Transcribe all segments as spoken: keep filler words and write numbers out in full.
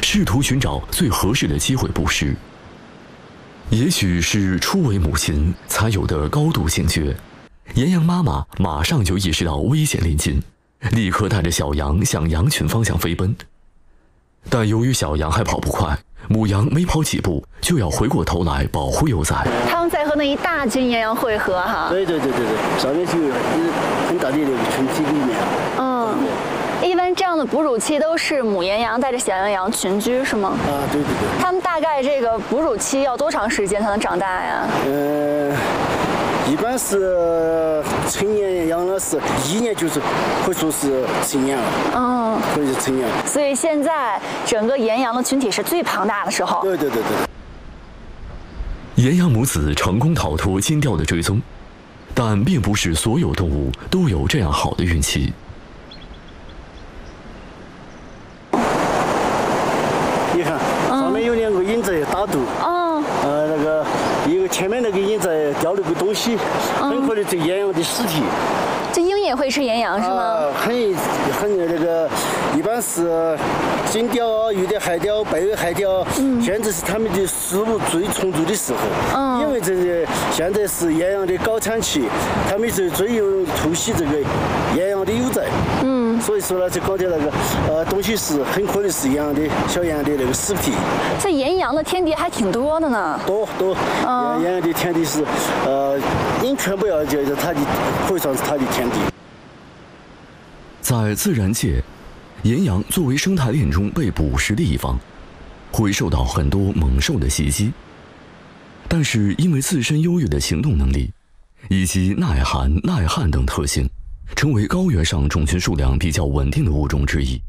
试图寻找最合适的机会捕食。也许是初为母亲才有的高度警觉，岩羊妈妈马上就意识到危险临近，立刻带着小羊向羊群方向飞奔。但由于小羊还跑不快，母羊没跑几步就要回过头来保护幼崽。 他们在和那一大群岩羊汇合哈。 对对对对对，上面就有很大的那个群体里面。 嗯，一般这样的哺乳期都是母岩羊带着小羊羊群居是吗？ 啊，对对对。 他们大概这个哺乳期要多长时间才能长大呀？ 嗯、呃，一般是成年羊呢是一年就是可以说是成年了。嗯，可以是成年了。 所以现在整个岩羊的群体是最庞大的时候。 对对对对。 岩羊母子成功逃脱金雕的追踪，但并不是所有动物都有这样好的运气。 你看，上面有两个鹰在打斗。嗯。呃，那个一个前面那个鹰在叼那个东西，很可能这岩羊的尸体。 这鹰也会吃岩羊是吗？ 啊，很很那个，一般是金雕啊，有的海雕、白尾海雕，嗯，现在是它们的食物最充足的时候。嗯，因为这个现在是岩羊的高产期，它们是最有突袭这个岩羊的幼崽。嗯，所以说呢，这刚才那个呃东西是很可能是羊的小羊的那个尸体。 这岩羊的天敌还挺多的呢。 多多，嗯，岩羊的天敌是呃，鹰全部要就是它的可以算是它的天敌。 在自然界，岩羊作为生态链中被捕食的一方，会受到很多猛兽的袭击。但是因为自身优越的行动能力，以及耐寒、耐旱等特性，成为高原上种群数量比较稳定的物种之一。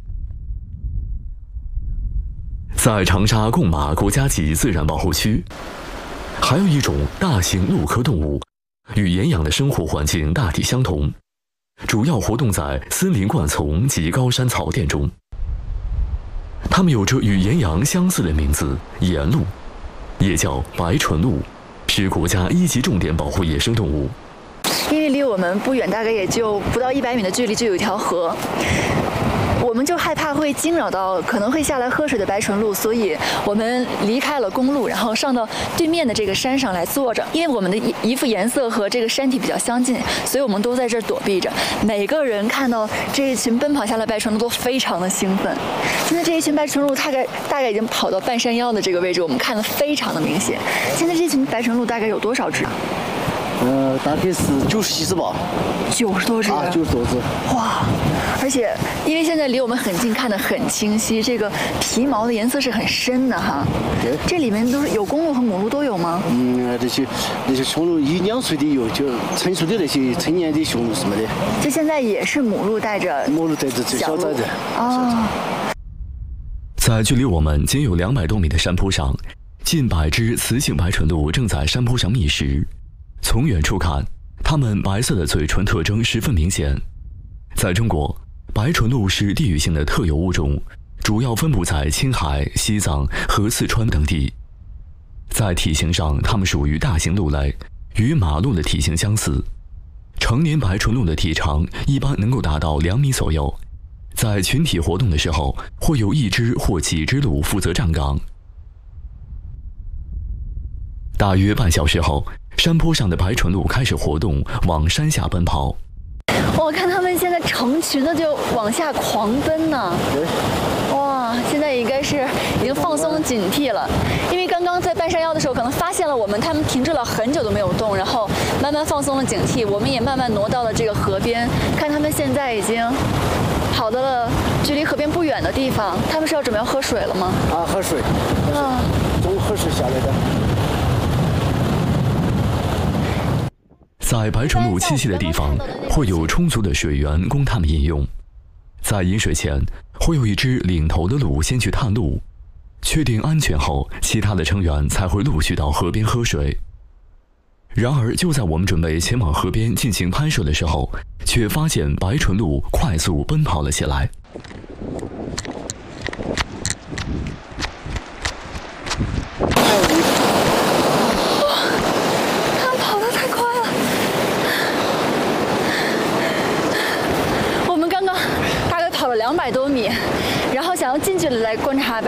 在长沙贡马国家级自然保护区，还有一种大型陆科动物，与岩羊的生活环境大体相同，主要活动在森林灌丛及高山草甸中。它们有着与岩羊相似的名字——岩鹿，也叫白唇鹿，是国家一级重点保护野生动物。 因为离我们不远，大概也就不到一百米的距离，就有一条河。我们就害怕会惊扰到可能会下来喝水的白唇鹿，所以我们离开了公路，然后上到对面的这个山上来坐着。因为我们的衣服颜色和这个山体比较相近，所以我们都在这儿躲避着。每个人看到这一群奔跑下来的白唇鹿都非常的兴奋。现在这一群白唇鹿大概大概已经跑到半山腰的这个位置，我们看得非常的明显。现在这群白唇鹿大概有多少只？ 呃，大概是九十几只吧， 九十多只啊，九十多只， 哇！而且因为现在离我们很近，看得很清晰，这个皮毛的颜色是很深的哈。 对， 这里面都是有公鹿和母鹿都有吗？ 嗯，这些那些雄鹿一两岁的有，就成熟的那些成年的雄鹿什么的。 这现在也是母鹿带着， 母鹿带着这小崽子。 哦。 在距离我们仅有两百多米的山坡上，近百只雌性白唇鹿正在山坡上觅食。从远处看，它们白色的嘴唇特征十分明显。在中国，白唇鹿是地域性的特有物种，主要分布在青海、西藏和四川等地。在体型上，它们属于大型鹿类，与马鹿的体型相似。成年白唇鹿的体长一般能够达到两米左右。在群体活动的时候，会有一只或几只鹿负责站岗。大约半小时后，山坡上的白唇鹿开始活动，往山下奔跑。 我看他们现在成群的就往下狂奔呢。哇，现在应该是已经放松警惕了，因为刚刚在半山腰的时候可能发现了我们，他们停滞了很久都没有动，然后慢慢放松了警惕，我们也慢慢挪到了这个河边，看他们现在已经跑到了距离河边不远的地方。他们是要准备要喝水了吗？ 啊，喝水。啊，从河水下来的。 在白唇鹿栖息的地方，会有充足的水源供它们饮用。在饮水前，会有一只领头的鹿先去探路，确定安全后，其他的成员才会陆续到河边喝水。然而，就在我们准备前往河边进行拍摄的时候，却发现白唇鹿快速奔跑了起来。 两百多米，然后想要近距离来观察